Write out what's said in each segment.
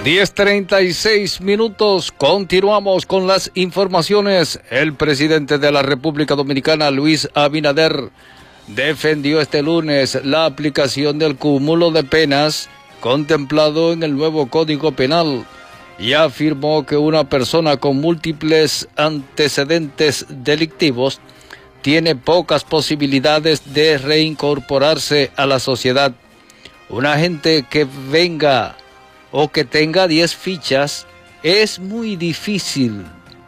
10:36. Continuamos con las informaciones. El presidente de la República Dominicana, Luis Abinader, defendió este lunes la aplicación del cúmulo de penas contemplado en el nuevo Código Penal y afirmó que una persona con múltiples antecedentes delictivos tiene pocas posibilidades de reincorporarse a la sociedad. Una gente que venga o que tenga 10 fichas es muy difícil.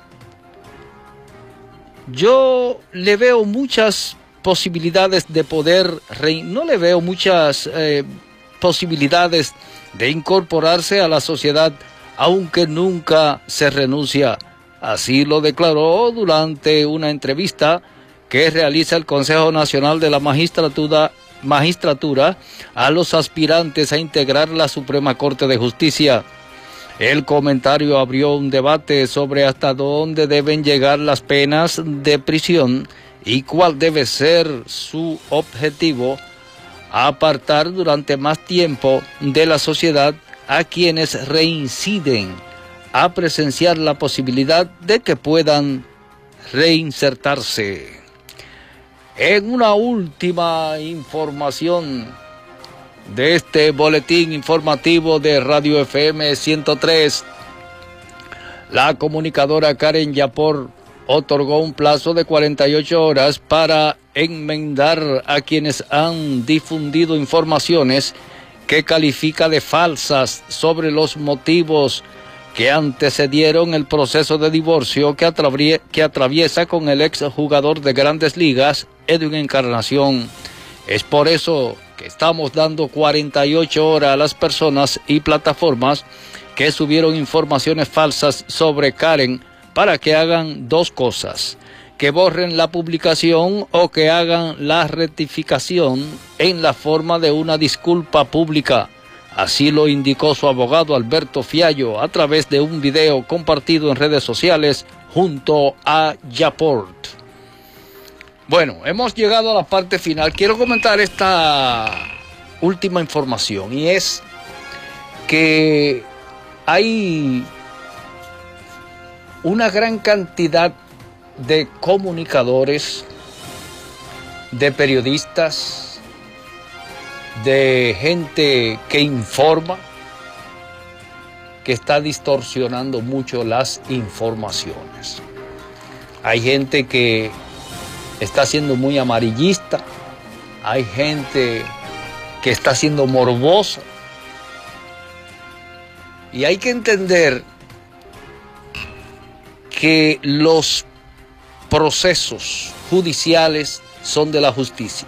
Yo le veo muchas posibilidades de poder, no le veo muchas posibilidades de incorporarse a la sociedad, aunque nunca se renuncia. Así lo declaró durante una entrevista que realiza el Consejo Nacional de la Magistratura a los aspirantes a integrar la Suprema Corte de Justicia. El comentario abrió un debate sobre hasta dónde deben llegar las penas de prisión y cuál debe ser su objetivo: apartar durante más tiempo de la sociedad a quienes reinciden, a presenciar la posibilidad de que puedan reinsertarse. En una última información de este boletín informativo de Radio FM 103, la comunicadora Karen Yapor otorgó un plazo de 48 horas para enmendar a quienes han difundido informaciones que califica de falsas sobre los motivos que antecedieron el proceso de divorcio que atraviesa con el exjugador de Grandes Ligas, Edwin Encarnación. Es por eso que estamos dando 48 horas a las personas y plataformas que subieron informaciones falsas sobre Karen para que hagan dos cosas: que borren la publicación o que hagan la rectificación en la forma de una disculpa pública. Así lo indicó su abogado Alberto Fiallo a través de un video compartido en redes sociales junto a Yaport. Bueno, hemos llegado a la parte final. Quiero comentar esta última información, y es que hay una gran cantidad de comunicadores, de periodistas, de gente que informa, que está distorsionando mucho las informaciones. Hay gente que está siendo muy amarillista, hay gente que está siendo morbosa, y hay que entender que los procesos judiciales son de la justicia.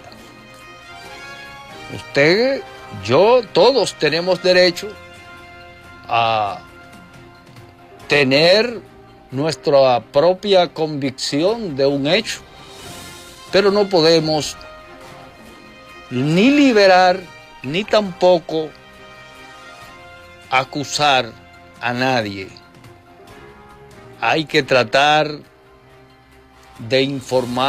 Usted, yo, todos tenemos derecho a tener nuestra propia convicción de un hecho, pero no podemos ni liberar ni tampoco acusar a nadie. Hay que tratar de informar